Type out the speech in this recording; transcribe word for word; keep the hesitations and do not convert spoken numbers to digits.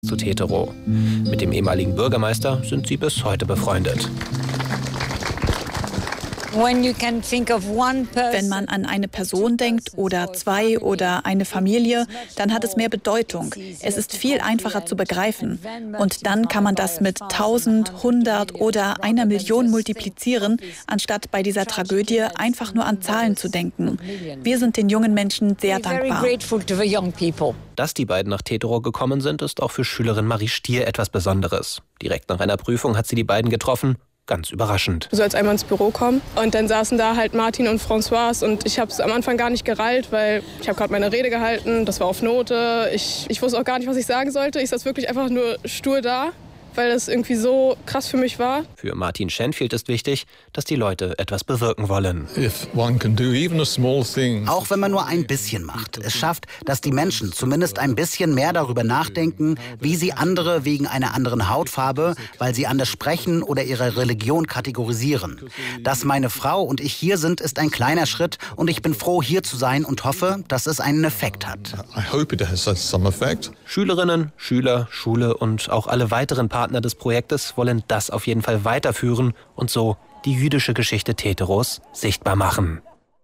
zu Teterow. Mit dem ehemaligen Bürgermeister sind sie bis heute befreundet. Wenn man an eine Person denkt oder zwei oder eine Familie, dann hat es mehr Bedeutung. Es ist viel einfacher zu begreifen. Und dann kann man das mit tausend, hundert oder einer Million multiplizieren, anstatt bei dieser Tragödie einfach nur an Zahlen zu denken. Wir sind den jungen Menschen sehr dankbar. Dass die beiden nach Teterow gekommen sind, ist auch für Schülerin Marie Stier etwas Besonderes. Direkt nach einer Prüfung hat sie die beiden getroffen. Ganz überraschend. Du sollst einmal ins Büro kommen und dann saßen da halt Martin und Françoise und ich habe es am Anfang gar nicht gereilt, weil ich habe gerade meine Rede gehalten, das war auf Note. Ich, ich wusste auch gar nicht, was ich sagen sollte. Ich saß wirklich einfach nur stur da, weil das irgendwie so krass für mich war. Für Martin Schenfield ist wichtig, dass die Leute etwas bewirken wollen. Auch wenn man nur ein bisschen macht. Es schafft, dass die Menschen zumindest ein bisschen mehr darüber nachdenken, wie sie andere wegen einer anderen Hautfarbe, weil sie anders sprechen oder ihre Religion kategorisieren. Dass meine Frau und ich hier sind, ist ein kleiner Schritt und ich bin froh, hier zu sein und hoffe, dass es einen Effekt hat. Schülerinnen, Schüler, Schule und auch alle weiteren Partner des Projektes wollen das auf jeden Fall weiterführen und so die jüdische Geschichte Teterows sichtbar machen.